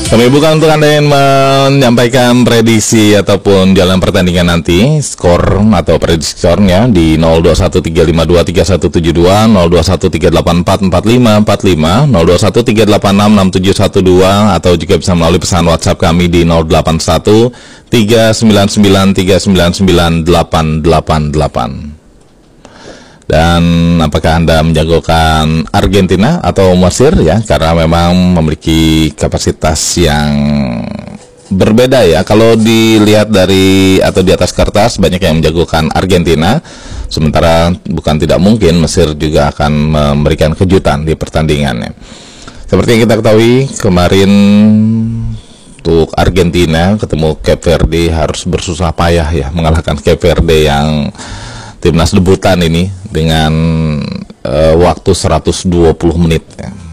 Kami buka untuk Anda yang menyampaikan prediksi ataupun jalan pertandingan nanti, skor atau prediksi skornya di 0213523172, 0213844545, 0213866712, atau juga bisa melalui pesan WhatsApp kami di 081399399888. Dan apakah Anda menjagokan Argentina atau Mesir ya, karena memang memiliki kapasitas yang berbeda ya. Kalau dilihat dari atau di atas kertas banyak yang menjagokan Argentina, sementara bukan tidak mungkin Mesir juga akan memberikan kejutan di pertandingannya. Seperti yang kita ketahui kemarin untuk Argentina ketemu Cape Verde harus bersusah payah ya mengalahkan Cape Verde yang timnas debutan ini dengan waktu 120 menit ya.